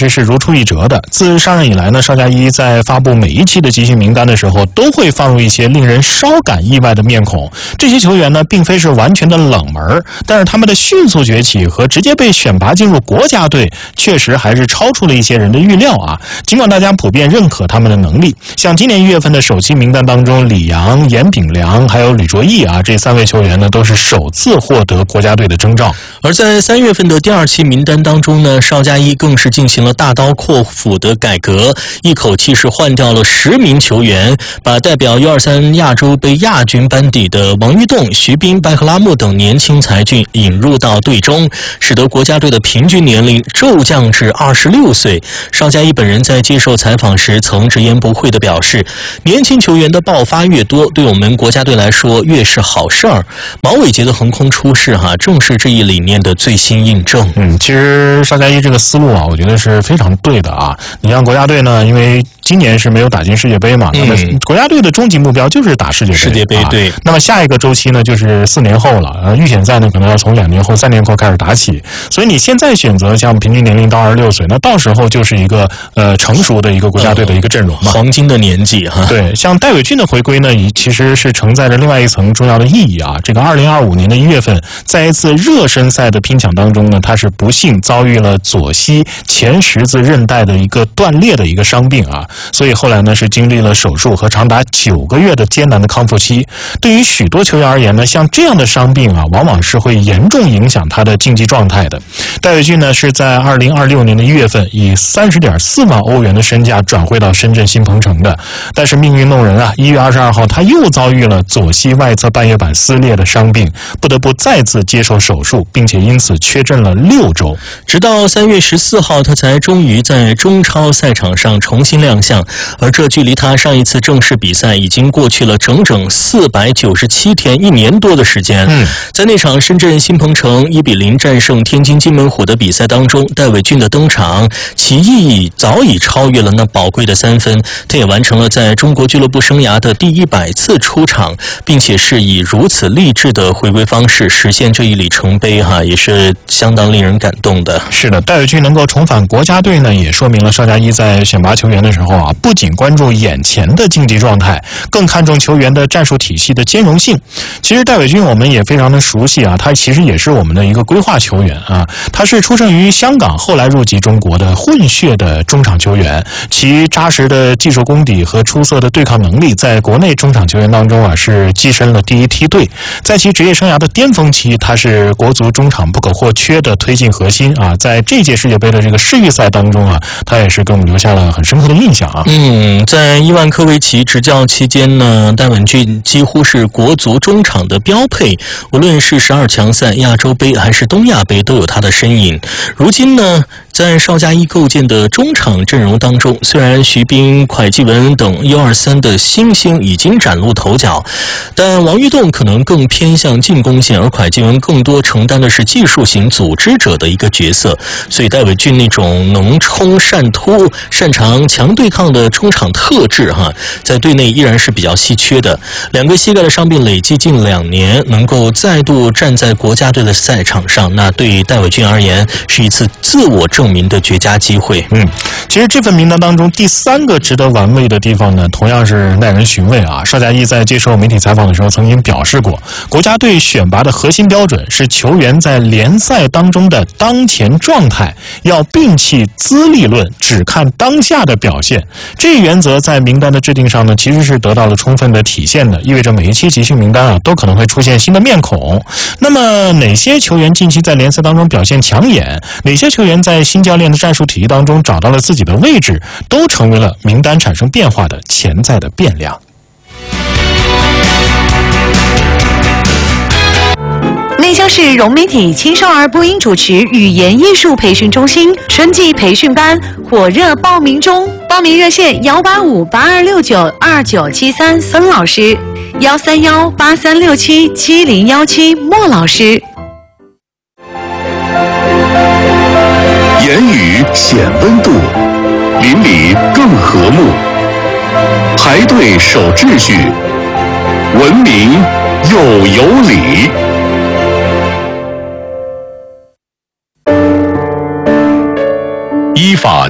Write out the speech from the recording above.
实是如出一辙的。自上任以来呢，邵佳一在发布每一期的集训名单的时候，都会放入一些令人稍感意外的面孔。这些球员呢，并非是完全的冷门，但是他们的迅速崛起和直接被选拔进入国家队，确实还是超出了一些人的预料啊。尽管大家普遍认可他们的能力，像今年1月份的首期名单当中，李阳、严炳良还有吕卓毅啊，这3位球员呢，都是首次获得国家队的征召。 而在3月份的第2期名单当中呢，邵佳一更是进行了大刀阔斧的改革，一口气是换掉了10名球员，把代表U23亚洲杯亚军班底的王玉栋、徐斌、拜克拉木等年轻才俊引入到队中，使得国家队的平均年龄骤降至26岁。邵佳一本人在接受采访时曾直言不讳地表示，年轻球员的爆发越多，对我们国家队来说越是好事儿。毛伟杰的横空出世正是这一理念的最新印证。 其实邵佳一这个思路啊，我觉得是非常对的啊。你像国家队呢，因为今年是没有打进世界杯嘛，那么国家队的终极目标就是打世界杯。 对。 那么下一个周期呢，就是4年后了。预选赛呢，可能要从2年后、3年后开始打起。所以你现在选择像平均年龄到26岁，那到时候就是一个成熟的一个国家队的一个阵容嘛， 黄金的年纪哈。 对，像戴伟俊的回归呢，其实是承载着另外一层重要的意义啊。这个2025年的1月份，在一次热身赛的拼抢当中呢，他是不幸遭遇了左膝前十字韧带的一个断裂的一个伤病啊，所以后来呢是经历了手术和长达9个月的艰难的康复期。对于许多球员而言呢，像这样的伤病啊，往往是会严重影响他的竞技状态的。戴伟俊呢是在2026年的1月份以30.4万欧元的身价转会到深圳新鹏城的，但是命运弄人啊，1月22号他又遭遇了左膝外侧半月板撕裂的伤病，不得不再次接受手术，并且因此缺阵了6周。 直到3月14号，他才终于在中超赛场上重新亮相，而这距离他上一次正式比赛已经过去了整整497天，1年多的时间。在那场深圳新鹏城1-0战胜天津津门虎的比赛当中，戴伟俊的登场，其意义早已超越了那宝贵的3分。他也完成了在中国俱乐部生涯的第100次出场，并且是以如此励志的回归方式实现这一里程碑也是相当令人感动的。 是的，戴伟俊能够重返国家队呢，也说明了邵佳一在选拔球员的时候啊，不仅关注眼前的竞技状态，更看重球员的战术体系的兼容性。其实戴伟俊我们也非常的熟悉啊，他其实也是我们的一个规划球员啊，他是出生于香港，后来入籍中国的混血的中场球员，其扎实的技术功底和出色的对抗能力，在国内中场球员当中啊是跻身了第1梯队。在其职业生涯的巅峰期，他是国足中场不可或缺的推进核心啊，在这届世界杯的这个世预赛当中啊，他也是给我们留下了很深刻的印象啊。 在伊万科维奇执教期间呢，戴伟俊几乎是国足中场的标配，无论是12强赛、亚洲杯还是东亚杯都有他的身影。如今呢，在邵佳一构建的中场阵容当中，虽然徐斌、蒯基文等U23的新星已经崭露头角，但王玉栋可能更偏向进攻线，而蒯基文更多承担的是技术型组织者的一个角色。所以戴伟俊那种能冲善突、擅长强对抗的中场特质在队内依然是比较稀缺的。2个膝盖的伤病累计近2年，能够再度站在国家队的赛场上，那对戴伟俊而言是一次自我证明的绝佳机会。 其实这份名单当中第3个值得玩味的地方呢，同样是耐人寻味啊。邵佳一在接受媒体采访的时候曾经表示过，国家队选拔的核心标准是球员在联赛当中的当前状态，要摒弃资历论，只看当下的表现。这一原则在名单的制定上呢，其实是得到了充分的体现的，意味着每一期集训名单啊，都可能会出现新的面孔。那么哪些球员近期在联赛当中表现抢眼，哪些球员在新教练的战术体系当中找到了自己的位置，都成为了名单产生变化的潜在的变量。 内江市融媒体青少儿播音主持语言艺术培训中心春季培训班火热报名中，报名热线18582692973孙老师，13183677017莫老师。 言语显温度，邻里更和睦，排队守秩序，文明又有礼。依法